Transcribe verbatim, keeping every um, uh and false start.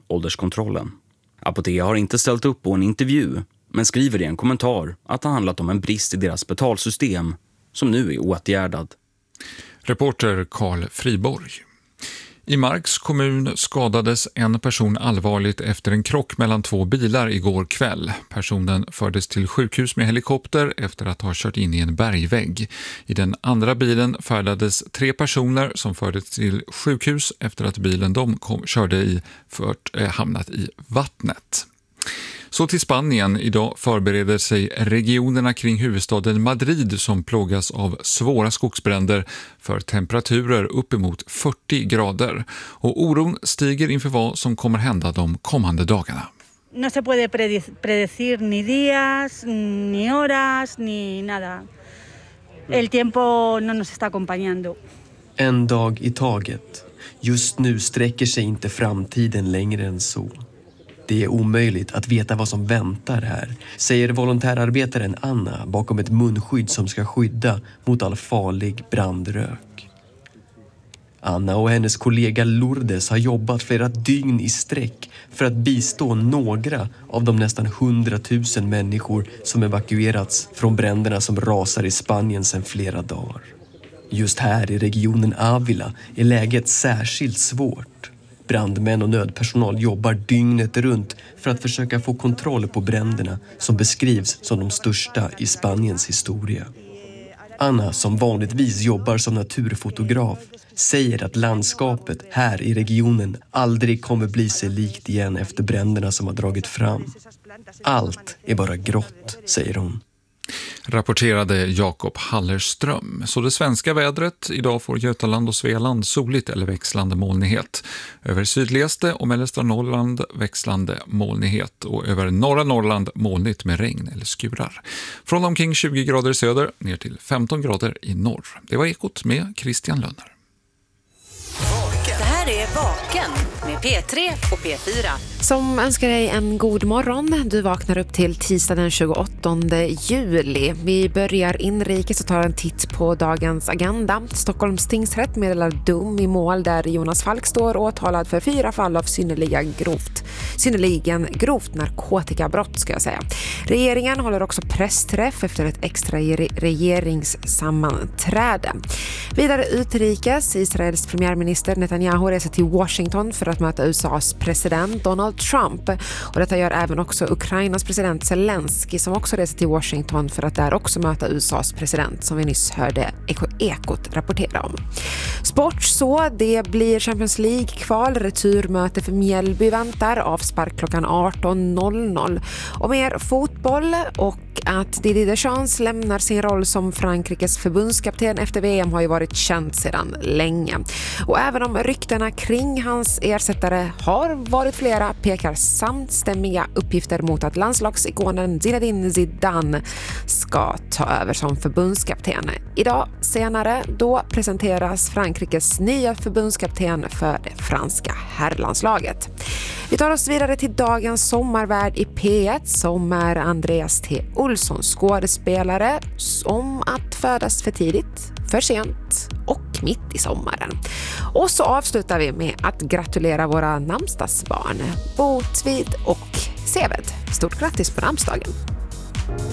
ålderskontrollen. Apotea har inte ställt upp på en intervju, men skriver i en kommentar att det handlat om en brist i deras betalsystem som nu är åtgärdad. Reporter Karl Friborg. I Marks kommun skadades en person allvarligt efter en krock mellan två bilar igår kväll. Personen fördes till sjukhus med helikopter efter att ha kört in i en bergvägg. I den andra bilen färdades tre personer som fördes till sjukhus efter att bilen de kom, körde i fört, eh, hamnat i vattnet. Så till Spanien. Idag förbereder sig regionerna kring huvudstaden Madrid som plågas av svåra skogsbränder för temperaturer uppemot fyrtio grader. Och oron stiger inför vad som kommer hända de kommande dagarna. No se puede predecir ni días, ni horas, ni nada. El tiempo no nos está acompañando. En dag i taget. Just nu sträcker sig inte framtiden längre än så. Det är omöjligt att veta vad som väntar här, säger volontärarbetaren Anna bakom ett munskydd som ska skydda mot all farlig brandrök. Anna och hennes kollega Lourdes har jobbat flera dygn i sträck för att bistå några av de nästan hundratusen människor som evakuerats från bränderna som rasar i Spanien sedan flera dagar. Just här i regionen Ávila är läget särskilt svårt. Brandmän och nödpersonal jobbar dygnet runt för att försöka få kontroll på bränderna som beskrivs som de största i Spaniens historia. Anna, som vanligtvis jobbar som naturfotograf, säger att landskapet här i regionen aldrig kommer bli sig likt igen efter bränderna som har dragit fram. Allt är bara grått, säger hon. Rapporterade Jakob Hallerström. Så det svenska vädret, idag får Götaland och Svealand soligt eller växlande molnighet. Över sydligaste och mellersta Norrland växlande molnighet och över norra Norrland molnigt med regn eller skurar. Från omkring tjugo grader i söder ner till femton grader i norr. Det var Ekot med Christian Lönner. Det här är Vaken med P tre och P fyra. Som önskar dig en god morgon. Du vaknar upp till tisdag den tjugoåttonde juli. Vi börjar inrikes och tar en titt på dagens agenda. Stockholms tingsrätt meddelar dom i mål där Jonas Falk står åtalad för fyra fall av synnerligen grovt, synnerligen grovt narkotikabrott, ska jag säga. Regeringen håller också pressträff efter ett extra regeringssammanträde. Vidare utrikes, Israels premiärminister Netanyahu reser till Washington för att möta U S A:s president Donald Trump. Och detta gör även också Ukrainas president Zelensky som också reser till Washington för att där också möta U S A:s president, som vi nyss hörde Ekot rapportera om. Sport så, det blir Champions League-kval, returmöte för Mjällby väntar, avspark klockan arton noll noll. Och mer fotboll och att Didier Deschamps lämnar sin roll som Frankrikes förbundskapten efter V M har ju varit känt sedan länge. Och även om ryktena kring hans ersättare har varit flera pekar samstämmiga uppgifter mot att landslagsikonen Zinedine Zidane ska ta över som förbundskapten. Idag senare då presenteras Frankrikes nya förbundskapten för det franska herrlandslaget. Vi tar oss vidare till dagens sommarvärd i P ett som är Andreas T. Olsson, skådespelare om att födas för tidigt, för sent och mitt i sommaren. Och så avslutar vi med att gratulera våra namnsdagsbarn Botvid och Seved. Stort grattis på namnsdagen!